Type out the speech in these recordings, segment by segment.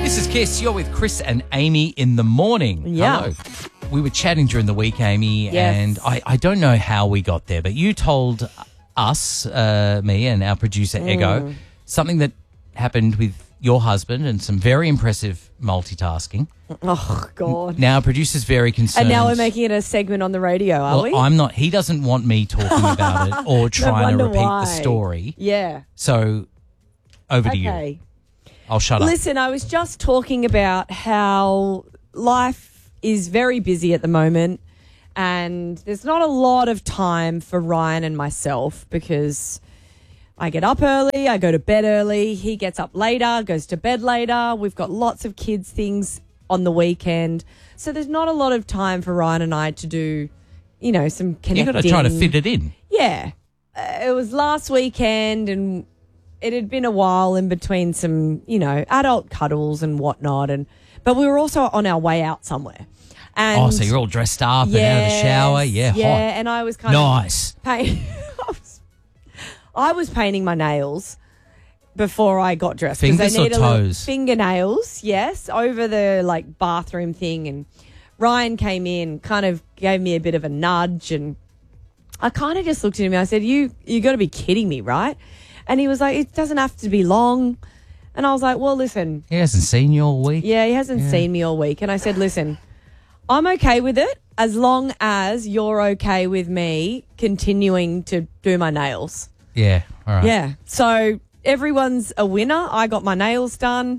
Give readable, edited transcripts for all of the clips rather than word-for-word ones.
This is Kiss. You're with Chris and Amy in the morning. Yeah. Hello. We were chatting during the week, Amy, and I don't know how we got there, but you told us, me and our producer, Ego, something that happened with your husband and some very impressive multitasking. Oh, God. Now, our producer's very concerned. And now we're making it a segment on the radio, are we? I'm not. He doesn't want me talking about it or trying to repeat the story. Yeah. So, over to you. Okay. I'll shut up. Listen, I was just talking about how life is very busy at the moment and there's not a lot of time for Ryan and myself because I get up early, I go to bed early, he gets up later, goes to bed later. We've got lots of kids' things on the weekend. So there's not a lot of time for Ryan and I to do, you know, some connecting. You've got to try to fit it in. Yeah. It was last weekend and it had been a while in between some, you know, adult cuddles and whatnot. But we were also on our way out somewhere. And So you're all dressed up and out of the shower. Yeah, hot. And I was kind Nice. of I was painting my nails before I got dressed. 'cause Fingers they need or a little toes? fingernails, yes, over the like bathroom thing. And Ryan came in, kind of gave me a bit of a nudge, and I kind of just looked at him and I said, you got to be kidding me, right? And he was like, it doesn't have to be long. And I was like, well, listen. He hasn't seen you all week. Yeah, he hasn't seen me all week. And I said, listen, I'm okay with it as long as you're okay with me continuing to do my nails. Yeah, all right. Yeah. So everyone's a winner. I got my nails done.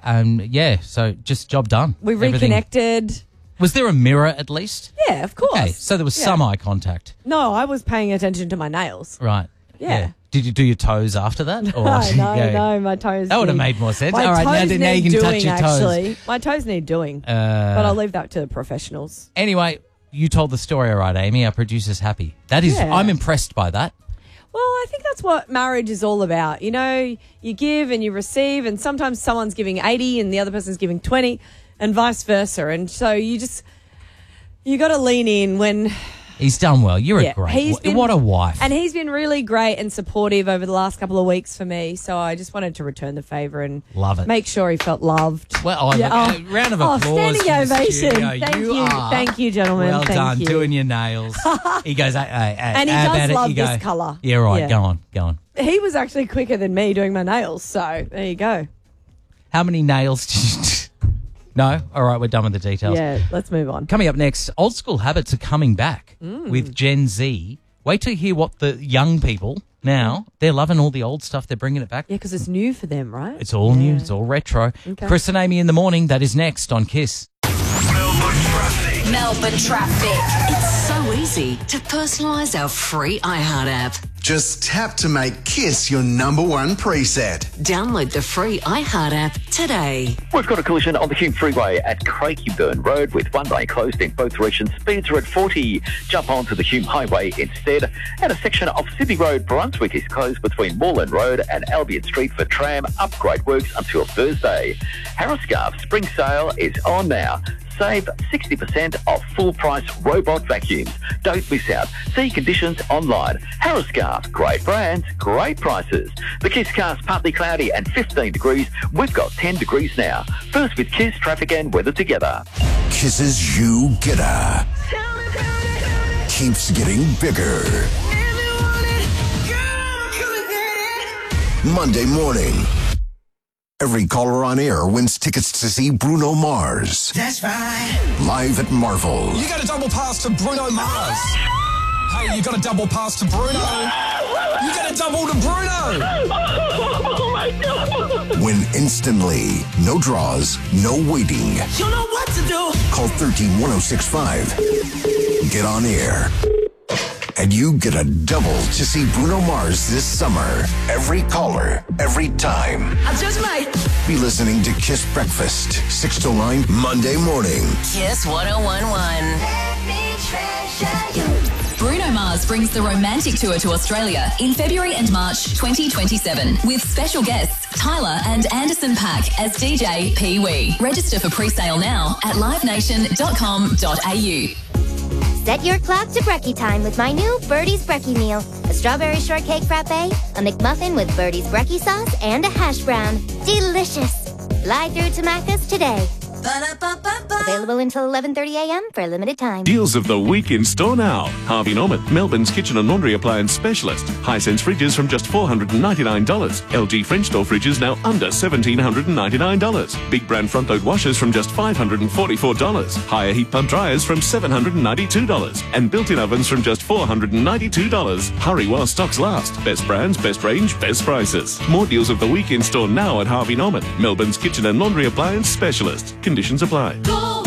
So just job done. We Everything. reconnected. Was there a mirror at least? Yeah, of course. Okay, so there was some eye contact. No, I was paying attention to my nails. Right. Yeah. Did you do your toes after that? Or No, my toes. That would have made more sense. My All right, toes now you need can doing, touch your toes. actually. My toes need doing. But I'll leave that to the professionals. Anyway, you told the story all right, Amy. Our producer's happy. That is, Yeah. I'm impressed by that. Well, I think that's what marriage is all about. You know, you give and you receive, and sometimes someone's giving 80 and the other person's giving 20 and vice versa. And so you got to lean in when... He's done well. You're a great... What a wife. And he's been really great and supportive over the last couple of weeks for me. So I just wanted to return the favour and Love it. make sure he felt loved. Well, round of applause. Standing for the ovation. studio. Thank you. are Thank you, gentlemen. Well Thank done, you. doing your nails. He goes, hey, And he how does about it? love You go, this colour. Yeah, right. Yeah. Go on. He was actually quicker than me doing my nails. So there you go. How many nails did you... No? All right, we're done with the details. Yeah, let's move on. Coming up next, old school habits are coming back with Gen Z. Wait till you hear what the young people now, they're loving all the old stuff. They're bringing it back. Yeah, because it's new for them, right? It's all new. It's all retro. Okay. Chris and Amy in the morning. That is next on Kiss. Melbourne traffic. It's so easy to personalise our free iHeart app. Just tap to make Kiss your number one preset. Download the free iHeart app today. We've got a collision on the Hume Freeway at Craigieburn Road with one lane closed in both directions. Speeds are at 40. Jump onto the Hume Highway instead. And a section of Sydney Road, Brunswick is closed between Moreland Road and Albion Street for tram upgrade works until Thursday. Harriscarf spring sale is on now. Save 60% off full-price robot vacuums. Don't miss out. See conditions online. Harriscarf, great brands, great prices. The Kiss cast partly cloudy and 15 degrees. We've got 10 degrees now. First with Kiss, traffic and weather together. Kiss's You Getter keeps getting bigger. Monday morning. Every caller on air wins tickets to see Bruno Mars. That's right. Live at Marvel. You got a double pass to Bruno Mars. Hey, you got a double pass to Bruno. You got a double to Bruno. Oh my God. Win instantly. No draws, no waiting. You know what to do. Call 131065. Get on air. And you get a double to see Bruno Mars this summer. Every caller, every time. I just might. Be listening to Kiss Breakfast, 6 to 9, Monday morning. Kiss 1011. Bruno Mars brings the Romantic Tour to Australia in February and March 2027 with special guests Tyler and Anderson .Paak as DJ Pee Wee. Register for pre-sale now at livenation.com.au. Set your clock to brekkie time with my new Birdie's Brekkie Meal. A strawberry shortcake frappe, a McMuffin with Birdie's Brekkie sauce, and a hash brown. Delicious. Fly through to Macca's today. Available until 11:30 a.m. for a limited time. Deals of the week in store now. Harvey Norman, Melbourne's kitchen and laundry appliance specialist. Hisense fridges from just $499. LG French door fridges now under $1,799. Big brand front load washers from just $544. Higher heat pump dryers from $792. And built-in ovens from just $492. Hurry while stocks last. Best brands, best range, best prices. More deals of the week in store now at Harvey Norman, Melbourne's kitchen and laundry appliance specialist. Conditions apply.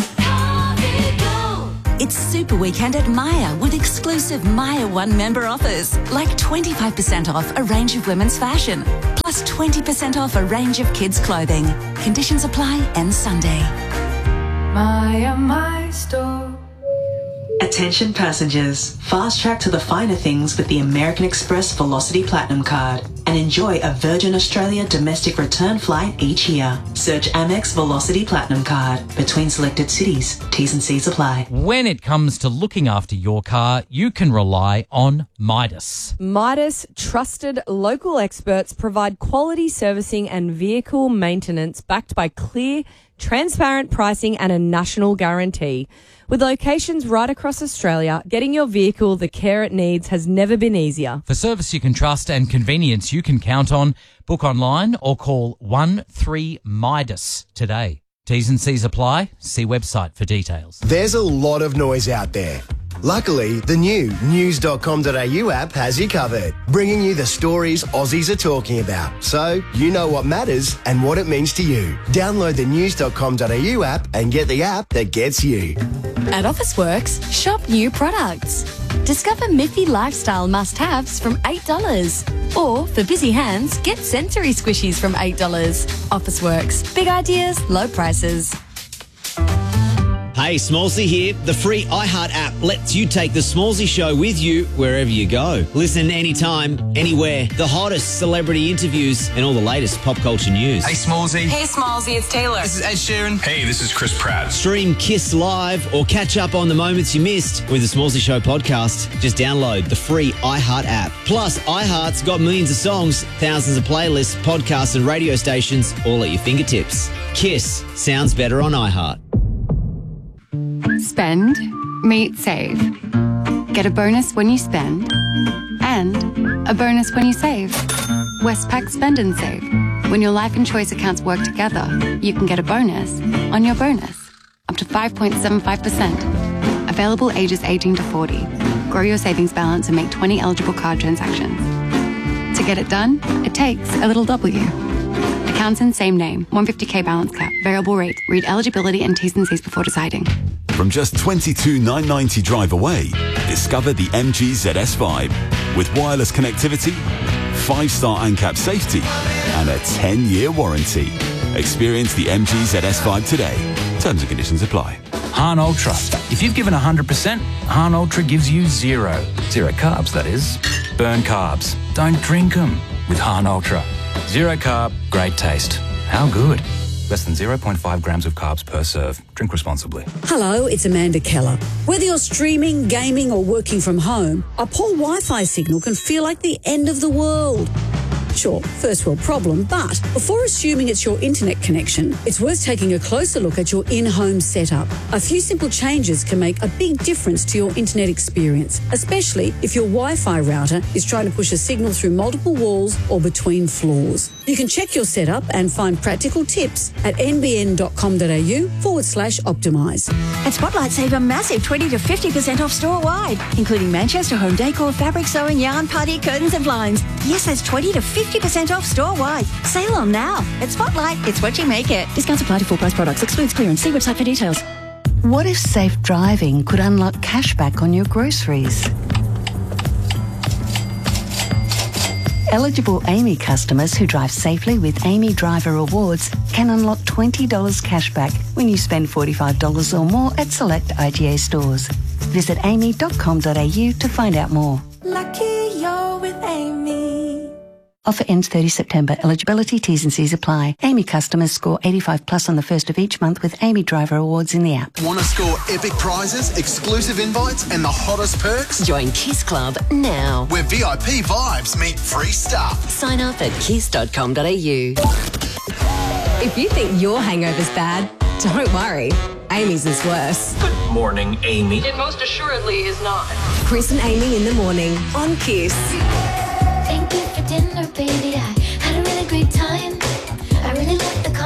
It's Super Weekend at Myer with exclusive Myer One member offers, like 25% off a range of women's fashion, plus 20% off a range of kids' clothing. Conditions apply end Sunday. Myer, my store. Attention passengers, fast track to the finer things with the American Express Velocity Platinum Card and enjoy a Virgin Australia domestic return flight each year. Search Amex Velocity Platinum Card between selected cities. T's and C's apply. When it comes to looking after your car, you can rely on Midas. Midas trusted local experts provide quality servicing and vehicle maintenance backed by clear, transparent pricing and a national guarantee. With locations right across Australia, getting your vehicle the care it needs has never been easier. For service you can trust and convenience you can count on, book online or call 13Midas today. T's and C's apply. See website for details. There's a lot of noise out there. Luckily, the new news.com.au app has you covered, bringing you the stories Aussies are talking about, so you know what matters and what it means to you. Download the news.com.au app and get the app that gets you. At Officeworks, shop new products. Discover Miffy lifestyle must-haves from $8. Or, for busy hands, get sensory squishies from $8. Officeworks. Big ideas, low prices. Hey, Smallsy here. The free iHeart app lets you take The Smallsy Show with you wherever you go. Listen anytime, anywhere. The hottest celebrity interviews and all the latest pop culture news. Hey, Smallsy. Hey, Smallsy, it's Taylor. This is Ed Sheeran. Hey, this is Chris Pratt. Stream Kiss Live or catch up on the moments you missed with The Smallsy Show podcast. Just download the free iHeart app. Plus, iHeart's got millions of songs, thousands of playlists, podcasts and radio stations all at your fingertips. Kiss sounds better on iHeart. Spend, meet, save. Get a bonus when you spend and a bonus when you save. Westpac Spend and Save. When your life and choice accounts work together, you can get a bonus on your bonus, up to 5.75%. Available ages 18 to 40. Grow your savings balance and make 20 eligible card transactions. To get it done, it takes a little W. Accounts in same name, 150k balance cap, variable rate. Read eligibility and T's and C's before deciding. From just $22,990 drive away, discover the MG ZS Vibe with wireless connectivity, 5-star ANCAP safety, and a 10-year warranty. Experience the MG ZS Vibe today. Terms and conditions apply. Hahn Ultra. If you've given 100%, Hahn Ultra gives you zero. Zero carbs, that is. Burn carbs. Don't drink them with Hahn Ultra. Zero carb, great taste. How good? Less than 0.5 grams of carbs per serve. Drink responsibly. Hello, it's Amanda Keller. Whether you're streaming, gaming or working from home, a poor Wi-Fi signal can feel like the end of the world. Sure, first world problem, but before assuming it's your internet connection, it's worth taking a closer look at your in-home setup. A few simple changes can make a big difference to your internet experience, especially if your Wi-Fi router is trying to push a signal through multiple walls or between floors. You can check your setup and find practical tips at nbn.com.au/optimise. At Spotlight, save a massive 20 to 50% off store-wide, including Manchester home decor, fabric sewing, yarn, party, curtains and blinds. Yes, that's 20 to 50% off store-wide. Sale on now. At Spotlight, it's what you make it. Discounts apply to full price products. Excludes clearance. See website for details. What if safe driving could unlock cashback on your groceries? Eligible Amy customers who drive safely with Amy Driver Rewards can unlock $20 cashback when you spend $45 or more at select IGA stores. Visit amy.com.au to find out more. Lucky you're with Amy. Offer ends 30 September. Eligibility, T's and C's apply. Amy customers score 85 plus on the first of each month with Amy Driver Awards in the app. Want to score epic prizes, exclusive invites and the hottest perks? Join Kiss Club now. Where VIP vibes meet free stuff. Sign up at kiss.com.au. If you think your hangover's bad, don't worry. Amy's is worse. Good morning, Amy. It most assuredly is not. Chris and Amy in the morning on Kiss. Thank you